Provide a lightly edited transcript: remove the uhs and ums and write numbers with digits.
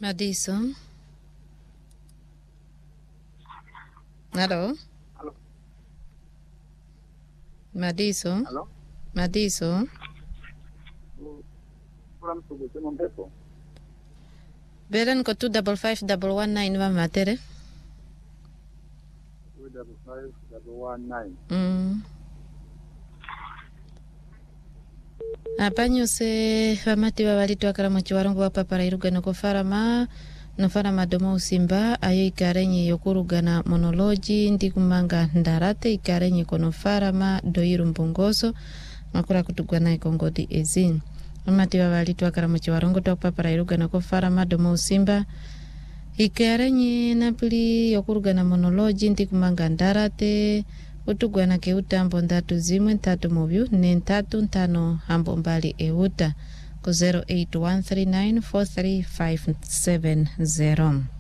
Madison. Hello. Hello. Madison. Hello. Madison. From Subuki Montepo. Beren ko 255-119 wa matere. 255-119. Apanyo se famati wa walitu akara mchiwarongo wapa para irugana ko farama no farama domo usimba ayo ikarenye yokurugana monologi ndi kumanga ndarate ikarenye kono farama doiru mbongoso makura kutugwana ikongodi ezin famati wa walitu akara mchiwarongo topa para irugana ko farama domo usimba ikarenye napili yokurugana monologi ndi kumanga ndarate utugwana ke utambo ndatu zimwe ntatu mubyu ne ntatu ntano hambo mbali euta ku 0813943570.